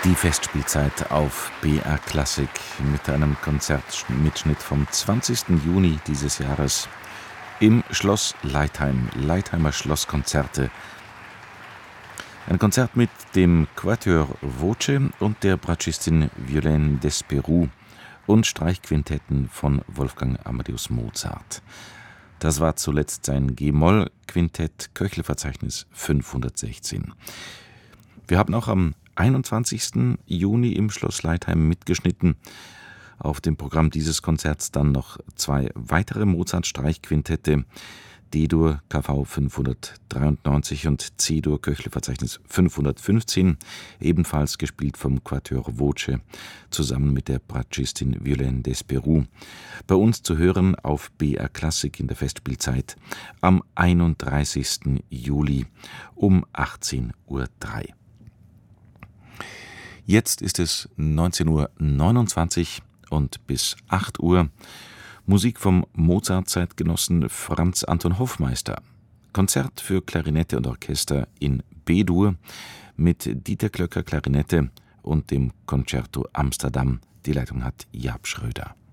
Die Festspielzeit auf BR Klassik mit einem Konzertmitschnitt vom 20. Juni dieses Jahres im Schloss Leitheim, Leitheimer Schlosskonzerte. Ein Konzert mit dem Quatuor Voce und der Bratschistin Violaine Desperou und Streichquintetten von Wolfgang Amadeus Mozart. Das war zuletzt sein G-Moll-Quintett, Köchle-Verzeichnis 516. Wir haben auch am 21. Juni im Schloss Leitheim mitgeschnitten. Auf dem Programm dieses Konzerts dann noch 2 weitere Mozart-Streichquintette, D-Dur KV 593 und C-Dur Köchle-Verzeichnis 515, ebenfalls gespielt vom Quatuor Voce, zusammen mit der Bratschistin Violaine Desperou. Bei uns zu hören auf BR Klassik in der Festspielzeit am 31. Juli um 18:03 Uhr. Jetzt ist es 19:29 Uhr und bis 8 Uhr Musik vom Mozart-Zeitgenossen Franz Anton Hofmeister. Konzert für Klarinette und Orchester in B-Dur mit Dieter Klöcker Klarinette und dem Concerto Amsterdam. Die Leitung hat Jaap Schröder.